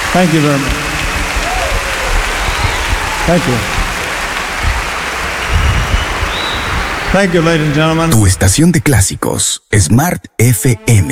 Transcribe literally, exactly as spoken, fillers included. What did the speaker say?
Thank you very much. Thank you. Thank you, ladies and gentlemen. Tu estación de clásicos, Smart F M.